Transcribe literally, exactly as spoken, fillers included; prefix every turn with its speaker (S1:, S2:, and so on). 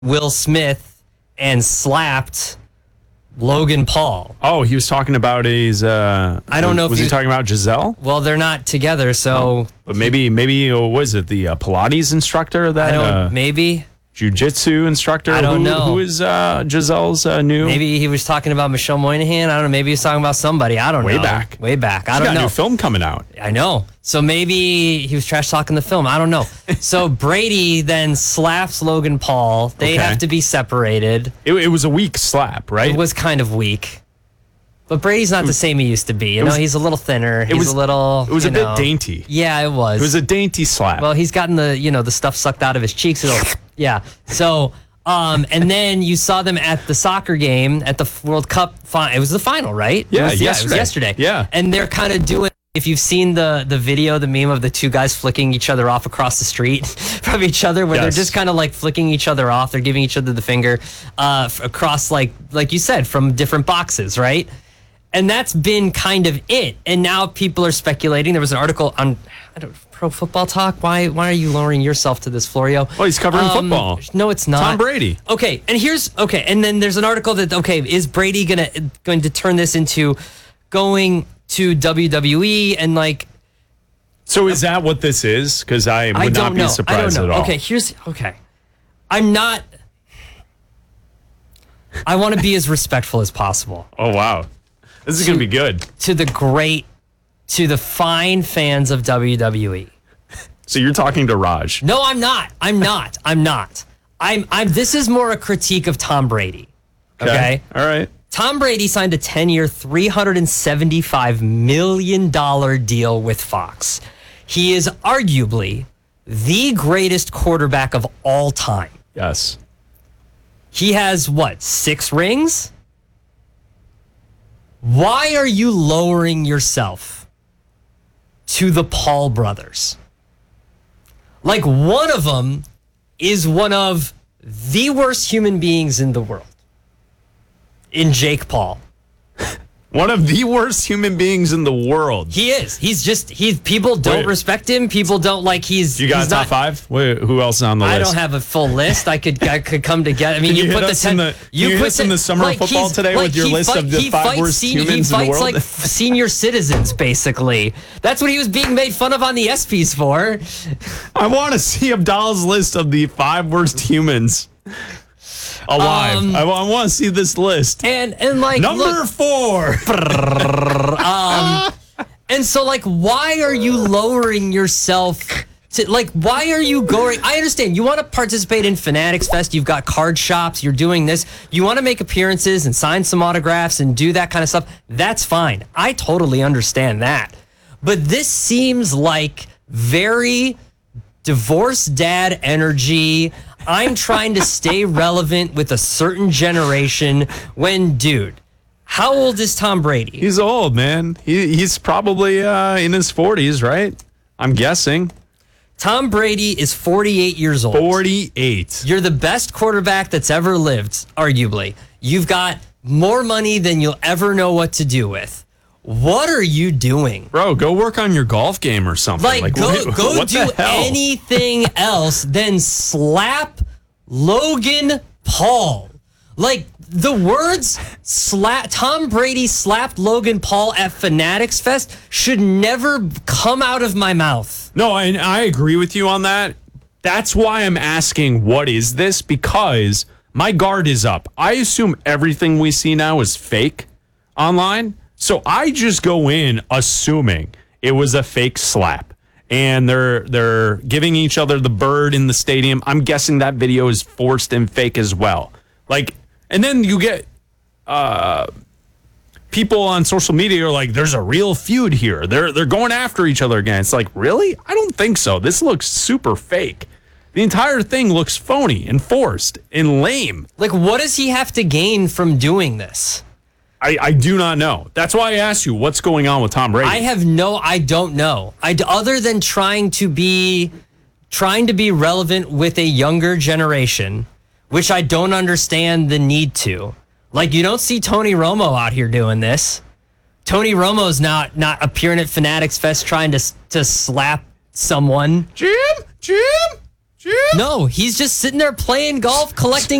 S1: Will Smith and slapped Logan Paul.
S2: Oh, he was talking about his. Uh,
S1: I don't know.
S2: Was
S1: if
S2: he talking about Giselle?
S1: Well, they're not together, so.
S2: Oh, but maybe, maybe uh, was it the uh, Pilates instructor that?
S1: I don't.
S2: Uh,
S1: maybe.
S2: Jiu-jitsu instructor.
S1: I don't
S2: who,
S1: know.
S2: Who is uh, Giselle's uh, new?
S1: Maybe he was talking about Michelle Moynihan. I don't know. Maybe he was talking about somebody. I don't
S2: Way
S1: know.
S2: back.
S1: Way back. I
S2: She's
S1: don't
S2: got
S1: know.
S2: a new film coming out.
S1: I know. So maybe he was trash talking the film. I don't know. So Brady then slaps Logan Paul. They
S2: Okay.
S1: have to be separated.
S2: It, it was a weak slap, right?
S1: It was kind of weak. But Brady's not the same he used to be. You know,
S2: was-
S1: he's a little thinner. He's
S2: was-
S1: a little.
S2: It was
S1: you
S2: a bit
S1: know.
S2: dainty.
S1: Yeah, it was.
S2: It was a dainty slap.
S1: Well, he's gotten the, you know, the stuff sucked out of his cheeks. It'll, yeah. So, um, and then you saw them at the soccer game at the World Cup. Fi- it was the final, right?
S2: Yeah,
S1: it was,
S2: yesterday.
S1: it was yesterday.
S2: Yeah.
S1: And they're kind of doing. If you've seen the the video, the meme of the two guys flicking each other off across the street from each other, where
S2: Yes.
S1: they're just kind of like flicking each other off. They're giving each other the finger uh, f- across, like like you said, from different boxes, right? And that's been kind of it. And now people are speculating. There was an article on I don't, Pro Football Talk. Why why are you lowering yourself to this, Florio?
S2: Well, he's covering
S1: Um,
S2: football.
S1: No, it's not.
S2: Tom Brady.
S1: Okay, and here's okay, and then there's an article that okay, is Brady gonna going to turn this into going to W W E and like
S2: So is that what this is? Because I would
S1: I
S2: not
S1: don't
S2: be
S1: know. I
S2: surprised
S1: don't know.
S2: at all.
S1: Okay, here's okay. I'm not. I want to be as respectful as possible
S2: Oh, wow. This is going to be good.
S1: to the great, to the fine fans of W W E.
S2: So you're talking to Raj.
S1: No, I'm not. I'm not. I'm not. I'm. I'm. This is more a critique of Tom Brady. Okay.
S2: All right.
S1: Tom Brady signed a ten-year, three hundred seventy-five million dollars deal with Fox. He is arguably the greatest quarterback of all time.
S2: Yes.
S1: He has, what, six rings? Why are you lowering yourself to the Paul brothers? Like, one of them is one of the worst human beings in the world, in Jake Paul.
S2: One of the worst human beings in the world.
S1: He is. He's just, he's, people don't
S2: Wait.
S1: respect him. People don't like, he's,
S2: You got
S1: he's
S2: a top
S1: not,
S2: five? Wait, who else is on the
S1: I
S2: list?
S1: don't have a full list. I could I could come together. I mean,
S2: Can
S1: you,
S2: you
S1: put
S2: hit
S1: the
S2: us
S1: ten.
S2: in the- can you hit
S1: put
S2: us in the summer of football
S1: he's-
S2: today with your
S1: he
S2: list of the
S1: he
S2: five
S1: fights
S2: worst
S1: senior,
S2: humans
S1: he
S2: in the
S1: fights
S2: world?
S1: like f- senior citizens, basically. That's what he was being made fun of on the S Ps for.
S2: I want to see Abdallah's list of the five worst humans alive.
S1: Um,
S2: I, want to see this list.
S1: And and like
S2: Number
S1: look,
S2: four.
S1: and so like, why are you lowering yourself? To, like, why are you going? I understand you want to participate in Fanatics Fest. You've got card shops. You're doing this. You want to make appearances and sign some autographs and do that kind of stuff. That's fine. I totally understand that. But this seems like very divorced dad energy. I'm trying to stay relevant with a certain generation when, dude, how old is Tom Brady?
S2: He's old, man. He, he's probably uh, in his forties, right? I'm guessing.
S1: Tom Brady is forty-eight years old.
S2: forty-eight.
S1: You're the best quarterback that's ever lived, arguably. You've got more money than you'll ever know what to do with. What are you doing?
S2: Bro, go work on your golf game or something.
S1: Like, go
S2: what-
S1: go
S2: what
S1: do
S2: the hell?
S1: anything else than slap Logan Paul. Like, the words slap Tom Brady slapped Logan Paul at Fanatics Fest should never come out of my mouth.
S2: No, and I agree with you on that. That's why I'm asking, what is this? Because my guard is up. I assume everything we see now is fake online. So I just go in assuming it was a fake slap. And they're they're giving each other the bird in the stadium. I'm guessing that video is forced and fake as well. Like, and then you get uh, people on social media are like, "There's a real feud here. They're they're going after each other again." It's like, really? I don't think so. This looks super fake. The entire thing looks phony and forced and lame.
S1: Like, what does he have to gain from doing this?
S2: I, I do not know. That's why I asked you what's going on with Tom Brady.
S1: I have no, I don't know. I, other than trying to be, trying to be relevant with a younger generation, which I don't understand the need to. Like, you don't see Tony Romo out here doing this. Tony Romo's not not appearing at Fanatics Fest trying to to slap someone.
S2: Jim, Jim,
S1: No, he's just sitting there playing golf, collecting